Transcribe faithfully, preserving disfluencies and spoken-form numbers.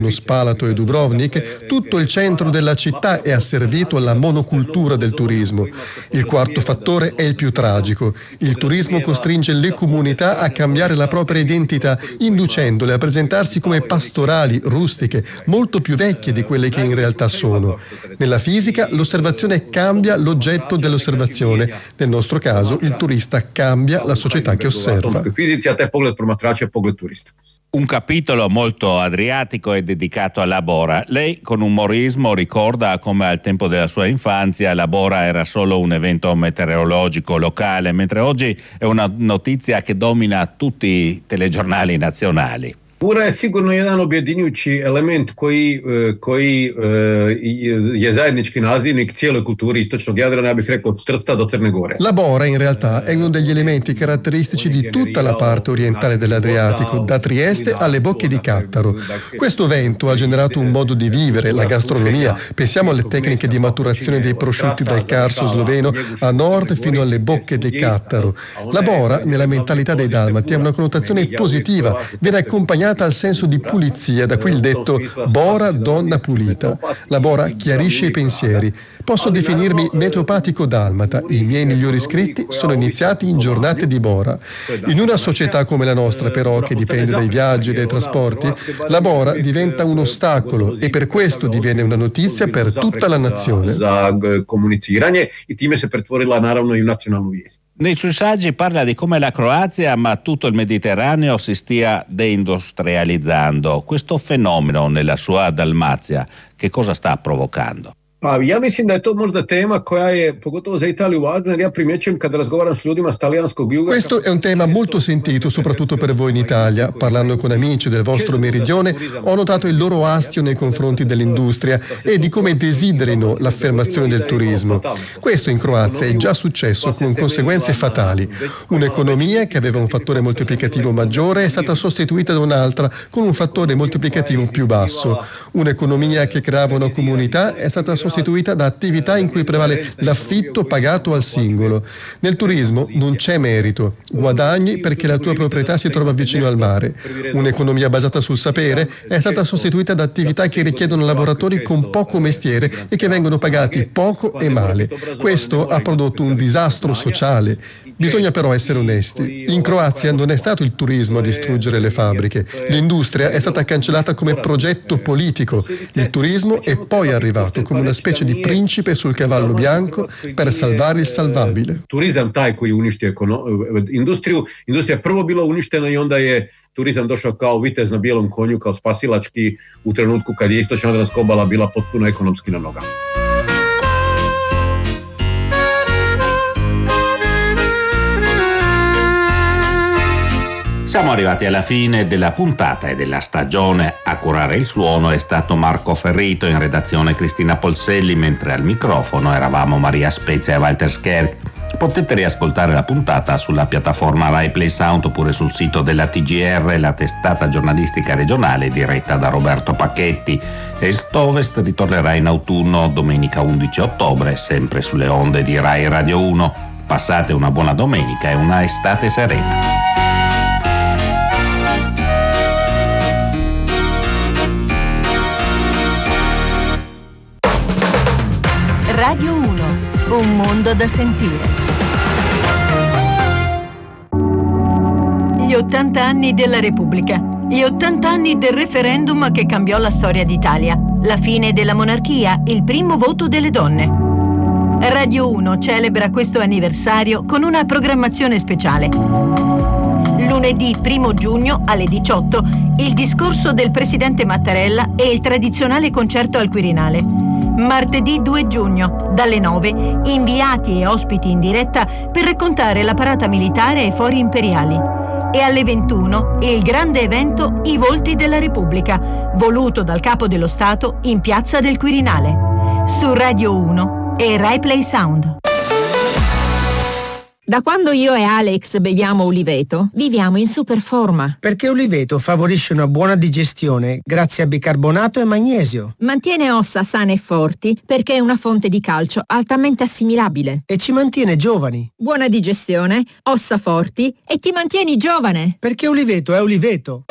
Spalato e Dubrovnik, tutto il centro della città è asservito alla monocultura del turismo. Il quarto fattore è il più tragico. Il turismo costringe le comunità a cambiare la propria identità, inducendole a presentarsi come pastorali, rustiche, molto più vecchie di quelle che in realtà sono. Nella fisica, l'osservazione cambia l'oggetto dell'osservazione. Nel nostro caso, il turista cambia la società che osserva. Un capitolo molto adriatico è dedicato alla Bora. Lei con umorismo ricorda come al tempo della sua infanzia la Bora era solo un evento meteorologico locale, mentre oggi è una notizia che domina tutti i telegiornali nazionali. Bura je sigurno jedan objedinjujući element koji, koji je zajednički nazivnik cijeloj kulturi istočnog Jadrana, ja bih rekao od Trsta do Crne Gore. La Bora in realtà è uno degli elementi caratteristici di tutta la parte orientale dell'Adriatico, da Trieste alle Bocche di Cattaro. Questo vento ha generato un modo di vivere, la gastronomia. Pensiamo alle tecniche di maturazione dei prosciutti dal Carso sloveno a nord fino alle Bocche di Cattaro. La Bora, nella mentalità dei dalmati, ha una connotazione positiva, viene accompagnata al senso di pulizia, da qui il detto Bora, donna pulita. La Bora chiarisce i pensieri. Posso definirmi meteopatico dalmata. I miei migliori scritti sono iniziati in giornate di Bora. In una società come la nostra, però, che dipende dai viaggi e dai trasporti, la Bora diventa un ostacolo e per questo diviene una notizia per tutta la nazione. Nei suoi saggi parla di come la Croazia, ma tutto il Mediterraneo, si stia deindustrializzando. Questo fenomeno nella sua Dalmazia, che cosa sta provocando? Pa ja mislim da je to možda tema koja je pogotovo za Italiju važna, jer ja primjećujem kada razgovaram s ljudima s talijanskog juga. Questo è un tema molto sentito soprattutto per voi in Italia. Parlando con amici del vostro meridione ho notato il loro astio nei confronti dell'industria e di come desiderino l'affermazione del turismo. Questo in Croazia è già successo con conseguenze fatali. Un'economia che aveva un fattore moltiplicativo maggiore è stata sostituita da un'altra con un fattore moltiplicativo più basso. Un'economia che creava una comunità è stata sostituita sostituita da attività in cui prevale l'affitto pagato al singolo. Nel turismo non c'è merito, guadagni perché la tua proprietà si trova vicino al mare. Un'economia basata sul sapere è stata sostituita da attività che richiedono lavoratori con poco mestiere e che vengono pagati poco e male. Questo ha prodotto un disastro sociale. Bisogna però essere onesti. In Croazia non è stato il turismo a distruggere le fabbriche. L'industria è stata cancellata come progetto politico. Il turismo è poi arrivato come una specie di principe sul cavallo bianco per salvare il salvabile. Turizam taj koji uništio industriju, industrija je prvo bila uništena i onda je turizam došao kao vitez na bijelom konju, kao spasilački u trenutku kad je istočna jadranska obala bila potpuno ekonomski na nogama. Siamo arrivati alla fine della puntata e della stagione. A curare il suono è stato Marco Ferrito, in redazione Cristina Polselli, mentre al microfono eravamo Maria Spezia e Walter Scherk. Potete riascoltare la puntata sulla piattaforma Rai Play Sound oppure sul sito della T G R, la testata giornalistica regionale diretta da Roberto Pacchetti. Est-Ovest ritornerà in autunno domenica undici ottobre, sempre sulle onde di Rai Radio uno. Passate una buona domenica e una estate serena. Radio uno, un mondo da sentire. Gli ottanta anni della Repubblica, gli ottanta anni del referendum che cambiò la storia d'Italia, la fine della monarchia, il primo voto delle donne. Radio uno celebra questo anniversario con una programmazione speciale. Lunedì primo giugno alle diciotto, il discorso del presidente Mattarella e il tradizionale concerto al Quirinale. Martedì due giugno, dalle nove, inviati e ospiti in diretta per raccontare la parata militare ai fori imperiali. E alle ventuno, il grande evento I Volti della Repubblica, voluto dal Capo dello Stato in Piazza del Quirinale. Su Radio uno e Rai Play Sound. Da quando io e Alex beviamo Uliveto, viviamo in super forma. Perché Uliveto favorisce una buona digestione grazie a bicarbonato e magnesio. Mantiene ossa sane e forti perché è una fonte di calcio altamente assimilabile. E ci mantiene giovani. Buona digestione, ossa forti e ti mantieni giovane. Perché Uliveto è Uliveto.